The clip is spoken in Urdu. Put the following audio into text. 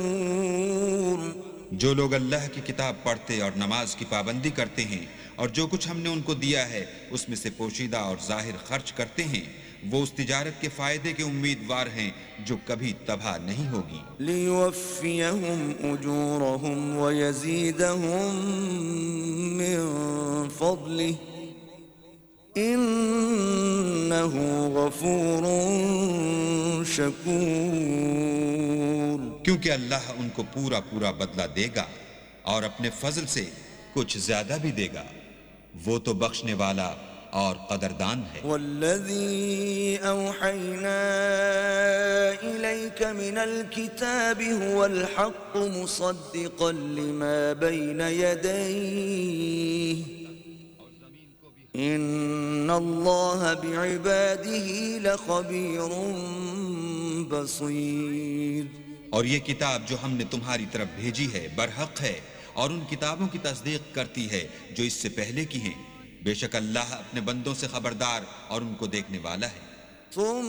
جو لوگ اللہ کی کتاب پڑھتے اور نماز کی پابندی کرتے ہیں اور جو کچھ ہم نے ان کو دیا ہے اس میں سے پوشیدہ اور ظاہر خرچ کرتے ہیں، وہ اس تجارت کے فائدے کے امیدوار ہیں جو کبھی تباہ نہیں ہوگی۔ لِيُوَفِّيَهُمْ أُجُورَهُمْ وَيَزِيدَهُمْ مِنْ فَضْلِهِ إِنَّهُ غَفُورٌ شَكُورٌ۔ کیونکہ اللہ ان کو پورا پورا بدلہ دے گا اور اپنے فضل سے کچھ زیادہ بھی دے گا، وہ تو بخشنے والا اور قدردان ہے۔ وَالَّذِي أَوْحَيْنَا إِلَيْكَ مِنَ الْكِتَابِ هُوَ الْحَقُّ مُصَدِّقًا لِمَا بَيْنَ يَدَيْهِ إِنَّ اللَّهَ بِعِبَادِهِ لَخَبِيرٌ بَصِيرٌ۔ اور یہ کتاب جو ہم نے تمہاری طرف بھیجی ہے برحق ہے اور ان کتابوں کی تصدیق کرتی ہے جو اس سے پہلے کی ہیں، بے شک اللہ اپنے بندوں سے خبردار اور ان کو دیکھنے والا ہے۔